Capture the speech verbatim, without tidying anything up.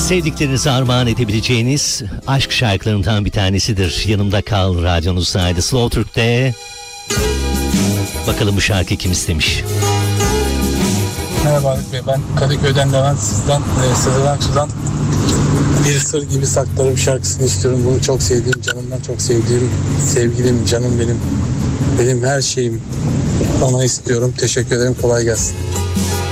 Sevdiklerinize armağan edebileceğiniz aşk şarkılarından bir tanesidir. Yanımda Kal radyonuzdaydı. Slow Türk'te. Bakalım bu şarkı kim istemiş? Merhaba Haluk Bey, ben Kadıköy'den Levent, sizden e, Sezen Aksu'dan Bir Sır Gibi Saklarım şarkısını istiyorum. Bunu çok sevdiğim, canımdan çok sevdiğim sevgilim, canım benim, benim her şeyim, ona istiyorum. Teşekkür ederim, kolay gelsin.